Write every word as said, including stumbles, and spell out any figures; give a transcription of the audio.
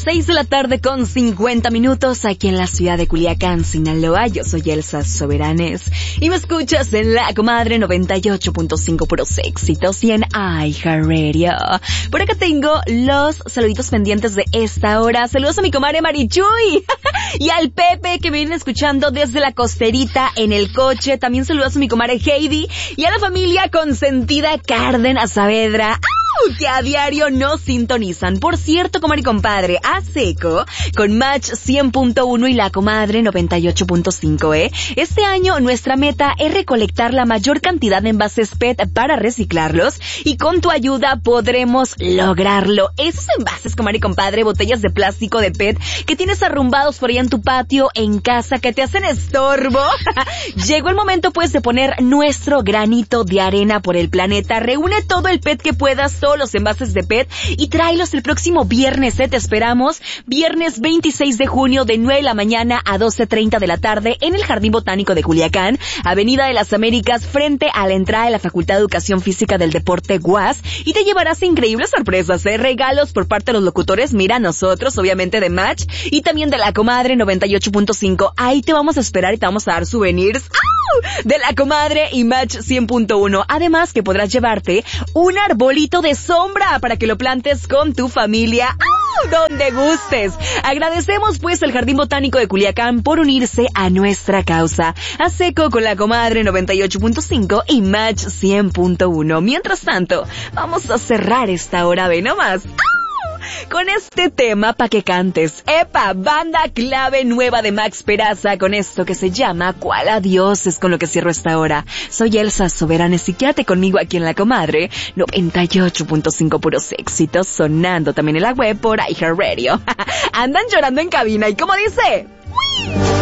seis de la tarde con cincuenta minutos aquí en la ciudad de Culiacán, Sinaloa. Yo soy Elsa Soberanes y me escuchas en La Comadre noventa y ocho punto cinco puros éxitos y en iHeartRadio. Por acá tengo los saluditos pendientes de esta hora. Saludos a mi comadre Marichuy y al Pepe que me viene escuchando desde la costerita en el coche. También saludos a mi comadre Heidi y a la familia consentida Cárdenas Saavedra, que a diario nos sintonizan. Por cierto, comadre y compadre, a seco, con Match cien punto uno y La Comadre noventa y ocho punto cinco, ¿eh? Este año nuestra meta es recolectar la mayor cantidad de envases P E T para reciclarlos y con tu ayuda podremos lograrlo. Esos envases, comadre y compadre, botellas de plástico de P E T que tienes arrumbados por ahí en tu patio, en casa, que te hacen estorbo. Llegó el momento pues de poner nuestro granito de arena por el planeta. Reúne todo el P E T que puedas, todos los envases de P E T y tráelos el próximo viernes, ¿eh? Te esperamos. Viernes veintiséis de junio de nueve de la mañana a doce treinta de la tarde en el Jardín Botánico de Culiacán, Avenida de las Américas, frente a la entrada de la Facultad de Educación Física del Deporte U A S, y te llevarás increíbles sorpresas, ¿eh? Regalos por parte de los locutores, mira, nosotros, obviamente de Match, y también de La Comadre noventa y ocho punto cinco. Ahí te vamos a esperar y te vamos a dar souvenirs de La Comadre y Match cien punto uno. Además que podrás llevarte un arbolito de sombra para que lo plantes con tu familia, ¡au!, donde gustes. Agradecemos pues al Jardín Botánico de Culiacán por unirse a nuestra causa. A seco con La Comadre noventa y ocho punto cinco y Match cien punto uno. Mientras tanto, vamos a cerrar esta hora de nomás con este tema pa' que cantes. Epa, banda clave nueva de Max Peraza con esto que se llama ¿Cuál adiós? Es con lo que cierro esta hora. Soy Elsa Soberanes y quédate conmigo aquí en La Comadre noventa y ocho punto cinco puros éxitos, sonando también en la web por iHeartRadio. Andan llorando en cabina y como dice...